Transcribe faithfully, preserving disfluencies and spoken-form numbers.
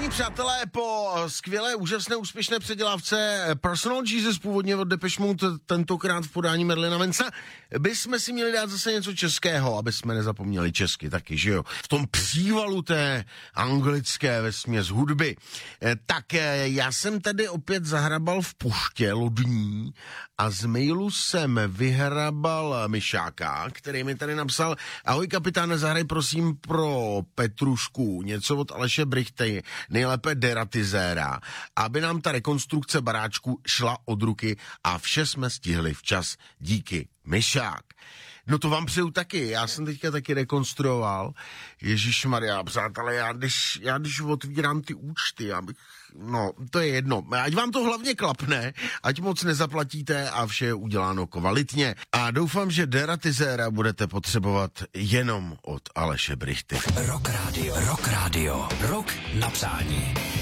Vážení přátelé, po skvělé, úžasné, úspěšné předělávce Personal Jesus původně od Depeche Mode, tentokrát v podání Merlina Manse, bychom si měli dát zase něco českého, aby jsme nezapomněli česky taky, že jo? V tom přívalu té anglické vesměs hudby. Tak já jsem tady opět zahrabal v puště lodní a z mailu jsem vyhrabal Myšáka, který mi tady napsal: ahoj kapitáne, zahraj prosím pro Petrušku něco od Aleše Brychty, nejlépe Deratizéra, aby nám ta rekonstrukce baráčku šla od ruky a vše jsme stihli včas. Díky, Myšák. No to vám přeju taky, já jsem teďka taky rekonstruoval. Ježišmarja, přátelé, já když, já když otvírám ty účty, já bych, no, to je jedno. Ať vám to hlavně klapne, ať moc nezaplatíte a vše je uděláno kvalitně. A doufám, že Deratizéra budete potřebovat jenom od Aleše Brychty. Rock Radio, Rock Radio, Rock na přání.